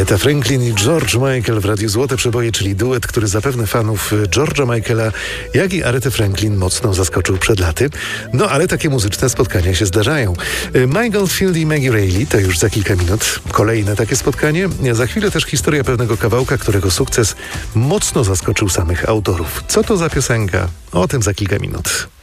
Aretha Franklin i George Michael w Radiu Złote Przeboje, czyli duet, który zapewne fanów George'a Michaela, jak i Arethy Franklin mocno zaskoczył przed laty. No ale takie muzyczne spotkania się zdarzają. Mike Oldfield i Maggie Reilly to już za kilka minut. Kolejne takie spotkanie. Za chwilę też historia pewnego kawałka, którego sukces mocno zaskoczył samych autorów. Co to za piosenka? O tym za kilka minut.